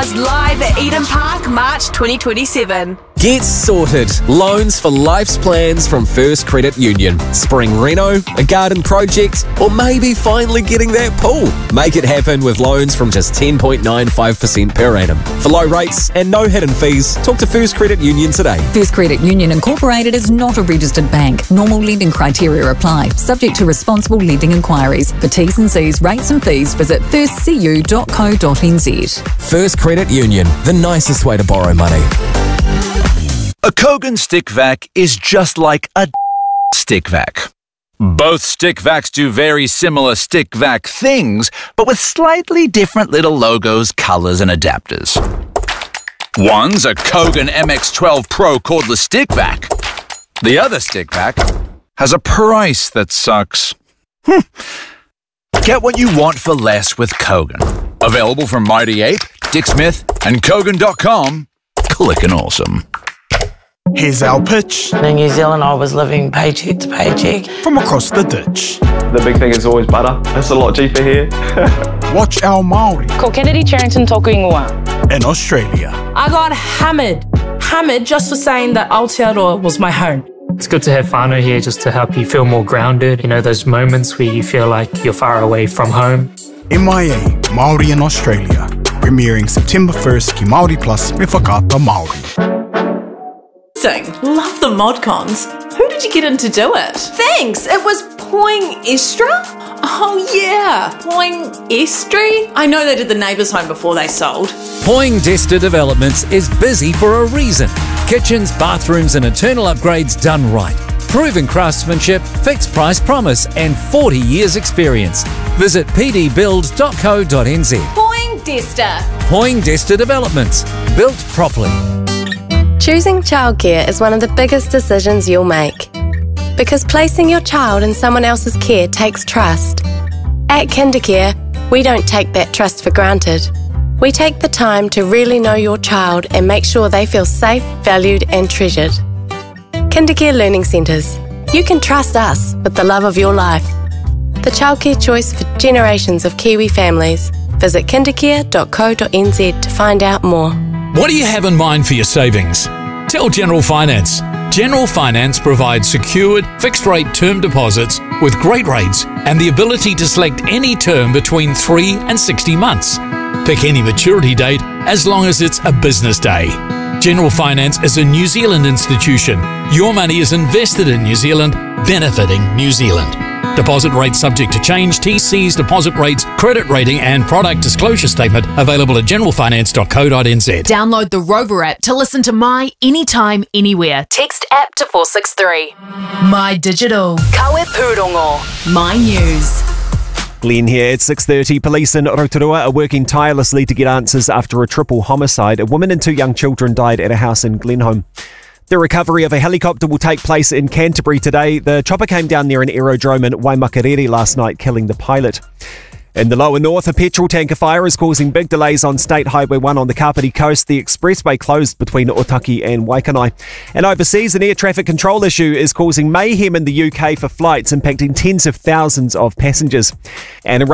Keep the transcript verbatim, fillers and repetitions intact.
is live at Eden Park, March twenty twenty-seven. Get sorted. Loans for life's plans from First Credit Union. Spring reno, a garden project, or maybe finally getting that pool. Make it happen with loans from just ten point nine five percent per annum. For low rates and no hidden fees, talk to First Credit Union today. First Credit Union Incorporated is not a registered bank. Normal lending criteria apply, subject to responsible lending inquiries. For T's and C's, rates and fees, visit first c u dot co dot n z. First Credit Union, the nicest way to borrow money. A Kogan stick vac is just like a stick vac. Both stick vacs do very similar stick vac things, but with slightly different little logos, colors, and adapters. One's a Kogan M X twelve Pro cordless stick vac. The other stick vac has a price that sucks. Hm. Get what you want for less with Kogan. Available from Mighty Ape, Dick Smith, and Kogan dot com. Clickin' awesome. Here's our pitch. In New Zealand, I was living paycheck to paycheck. From across the ditch. The big thing is always butter. It's a lot cheaper here. Watch our Māori. Ko Kennedy Charrington tōku ingoa. In Australia. I got hammered. Hammered just for saying that Aotearoa was my home. It's good to have whānau here just to help you feel more grounded. You know, those moments where you feel like you're far away from home. M I A, Māori in Australia. Premiering September first ki Māori Plus me whakaata Māori. Love the ModCons. Who did you get in to do it? Thanks, it was Poing Estra. Oh yeah, Poing Estri. I know they did the neighbours' home before they sold. Poindexter Developments is busy for a reason. Kitchens, bathrooms and internal upgrades done right. Proven craftsmanship, fixed price promise and forty years experience. Visit p d build dot co dot n z. Poindexter. Poindexter Developments. Built properly. Choosing childcare is one of the biggest decisions you'll make. Because placing your child in someone else's care takes trust. At Kindercare, we don't take that trust for granted. We take the time to really know your child and make sure they feel safe, valued and treasured. Kindercare Learning Centres. You can trust us with the love of your life. The childcare choice for generations of Kiwi families. Visit kindercare dot co dot n z to find out more. What do you have in mind for your savings? Tell General Finance. General Finance provides secured, fixed-rate term deposits with great rates and the ability to select any term between three and sixty months. Pick any maturity date as long as it's a business day. General Finance is a New Zealand institution. Your money is invested in New Zealand, benefiting New Zealand. Deposit rates subject to change. T Cs, deposit rates, credit rating and product disclosure statement available at general finance dot co dot n z. Download the Rover app to listen to My Anytime Anywhere. Text app to four six three. My Digital. Kawe Pūrongo. My News. Glenn here at six thirty. Police in Rotorua are working tirelessly to get answers after a triple homicide. A woman and two young children died at a house in Glenholm. The recovery of a helicopter will take place in Canterbury today. The chopper came down near an aerodrome in Waimakariri last night, killing the pilot. In the lower north, a petrol tanker fire is causing big delays on State Highway one on the Kapiti coast. The expressway closed between Otaki and Waikanae. And overseas, an air traffic control issue is causing mayhem in the U K for flights, impacting tens of thousands of passengers. And